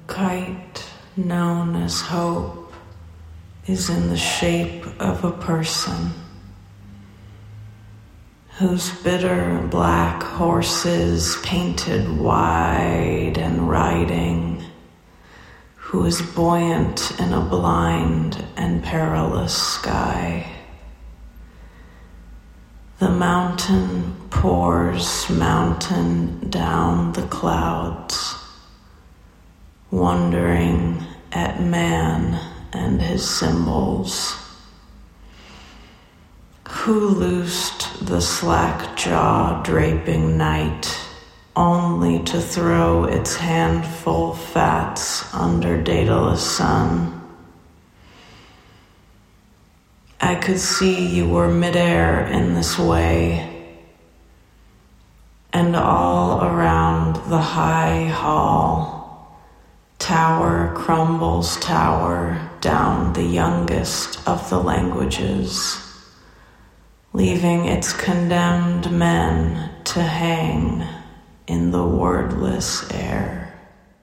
kite known as hope is in the shape of a person whose bitter black horses painted wide and riding, who is buoyant in a blind and perilous sky. The mountain pours mountain down the clouds, wondering at man and his symbols. Who loosed the slack jaw draping night only to throw its handful fats under Daedalus' sun? I could see you were midair in this way, and all around the high hall, tower crumbles tower down the youngest of the languages, leaving its condemned men to hang in the wordless air.